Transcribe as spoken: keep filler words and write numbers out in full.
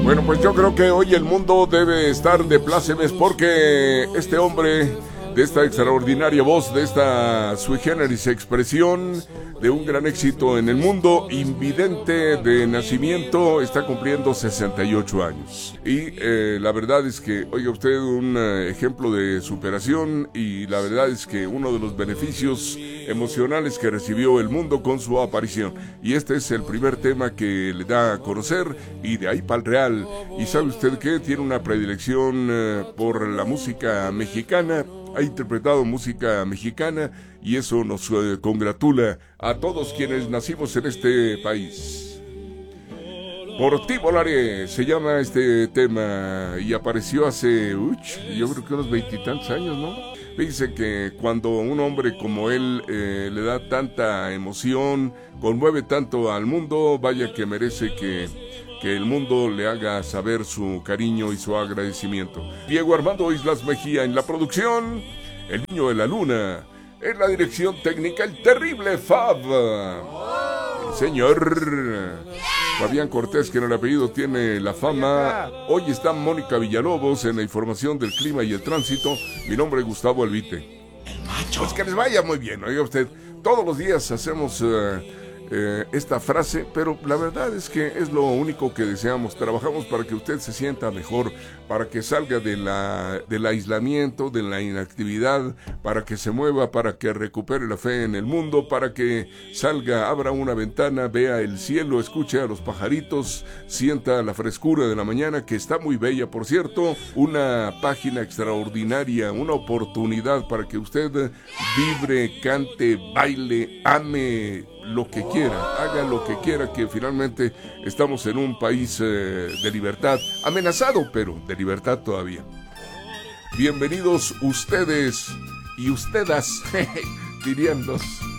Bueno, pues yo creo que hoy el mundo debe estar de plácemes porque este hombre de esta extraordinaria voz, de esta sui generis expresión, de un gran éxito en el mundo, invidente de nacimiento, está cumpliendo sesenta y ocho años. Y eh, la verdad es que, oiga usted, un eh, ejemplo de superación, y la verdad es que uno de los beneficios emocionales que recibió el mundo con su aparición. Y este es el primer tema que le da a conocer, y de ahí para el real. Y sabe usted que tiene una predilección eh, por la música mexicana. Ha interpretado música mexicana y eso nos eh, congratula a todos quienes nacimos en este país. Por ti volaré se llama este tema y apareció hace, uch, yo creo que unos veintitantos años, ¿no? Fíjense que cuando un hombre como él eh, le da tanta emoción, conmueve tanto al mundo, vaya que merece que... que el mundo le haga saber su cariño y su agradecimiento. Diego Armando Islas Mejía en la producción, el niño de la luna, en la dirección técnica, el terrible Fab. El señor Fabián Cortés, que en el apellido tiene la fama. Hoy está Mónica Villalobos en la información del clima y el tránsito. Mi nombre es Gustavo Albite. Pues que les vaya muy bien, oiga usted. Todos los días hacemos... Uh, Eh, esta frase, pero la verdad es que es lo único que deseamos. Trabajamos para que usted se sienta mejor, para que salga de la, del aislamiento, de la inactividad, para que se mueva, para que recupere la fe en el mundo, para que salga, abra una ventana, vea el cielo, escuche a los pajaritos, sienta la frescura de la mañana, que está muy bella, por cierto. Una página extraordinaria, una oportunidad para que usted vibre, cante, baile, ame lo que quiera, haga lo que quiera, que finalmente estamos en un país eh, de libertad, amenazado, pero de libertad todavía. Bienvenidos ustedes y ustedes, dirían los